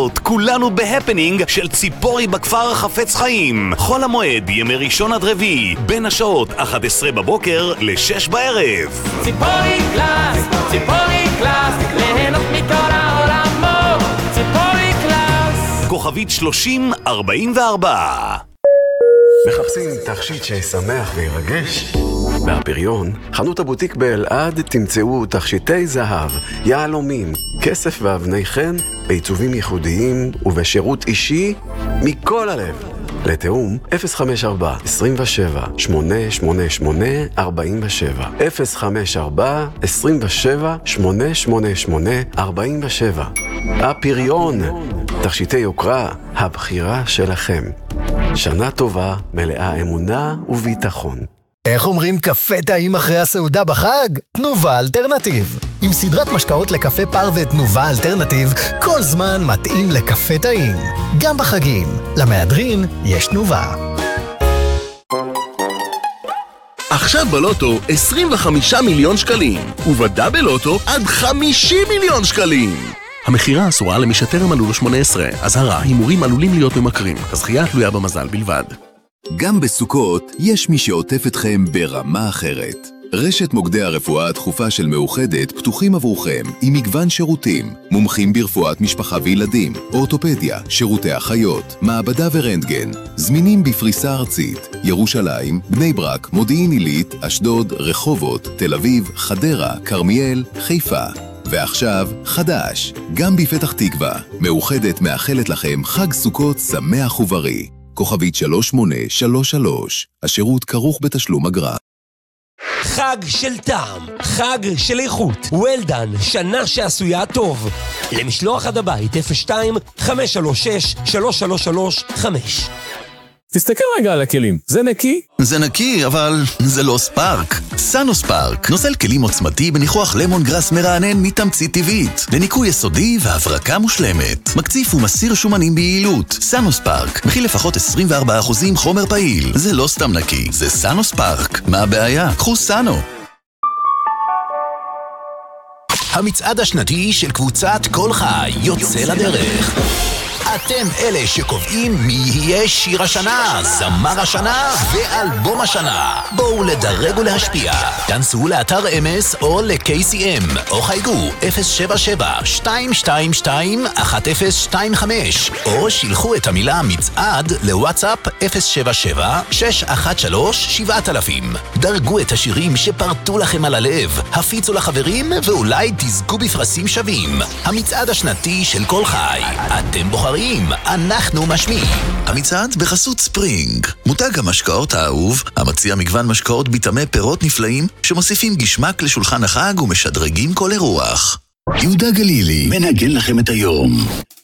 בשדרות, כולנו בהפנינג של ציפורי בכפר חפץ חיים. חול המועד ימי ראשון עד רביעי, בין השעות 11 בבוקר ל-6 בערב. ציפורי קלאס, ציפורי קלאס, ליהנות מכל העולמות. ציפורי קלאס. כוכבית 3044. מחפשים תכשיט שישמח וירגש? בהפריון, חנות הבוטיק באלעד תמצאו תכשיטי זהב, יהלומים, כסף ואבני חן, בעיצובים ייחודיים ובשירות אישי מכל הלב. לתאום 054 27 888 47 054 27 888 47. הפריון, תכשיטי יוקרה, הבחירה שלכם. שנה טובה, מלאה אמונה וביטחון. איך אומרים קפה טעים אחרי הסעודה בחג? תנובה אלטרנטיב. עם סדרת משקאות לקפה פר ותנובה אלטרנטיב, כל זמן מתאים לקפה טעים. גם בחגים. למהדרין יש תנובה. עכשיו בלוטו 25 מיליון שקלים, ובדאבל לוטו עד 50 מיליון שקלים. המחירה אסורה למי שטרם מלאו לו 18. אזהרה, הימורים עלולים להיות ממכרים. הזכייה תלויה במזל בלבד. גם בסוכות יש מי שעוטף אתכם ברמה אחרת. רשת מוקדי הרפואה הדחופה של מאוחדת פתוחים עבורכם עם מגוון שירותים, מומחים ברפואת משפחה וילדים, אורתופדיה, שירותי אחיות, מעבדה ורנטגן, זמינים בפריסה ארצית, ירושלים, בני ברק, מודיעין עילית, אשדוד, רחובות, תל אביב, חדרה, כרמיאל, חיפה. ועכשיו, חדש, גם בפתח תקווה, מאוחדת מאחלת לכם חג סוכות שמח ובריא. כוכבית 3833, השירות כרוך בתשלום אגרה. חג של טעם, חג של איכות. וולדן, שנה שעשויה טוב. למשלוח עד הבית 02-536-3335. תסתכל רגע על הכלים, זה נקי? זה נקי, אבל זה לא ספארק. סאנו ספארק, נוזל כלים עוצמתי בניחוח למון גרס מרענן מתמצית טבעית, לניקוי יסודי והברקה מושלמת. מקציף ומסיר שומנים ביעילות. סאנו ספארק, מכיל לפחות 24% חומר פעיל. זה לא סתם נקי, זה סאנו ספארק. מה הבעיה? קחו סאנו. המצעד השנתי של קבוצת כל חי יוצא לדרך. אתם אלה שקובעים מי יהיה שיר השנה, זמר השנה ואלבום השנה. בואו לדרג ולהשפיע. כנסו לאתר אמס או ל-KCM או חייגו 077-222-1025 או שילחו את המילה מצעד לוואטסאפ 077-613-7000. דרגו את השירים שפרטו לכם על הלב, הפיצו לחברים ואולי תזכו בפרסים שווים. המצעד השנתי של כל חי. אתם בוחרים, אנחנו משמיעים. המצעד בחסות ספרינג, מותג המשקאות האהוב, המציע מגוון משקאות ביטמי פירות נפלאים שמוסיפים גשמק לשולחן החג ומשדרגים כל אירוח. יהודה גלילי מנגן לכם את היום.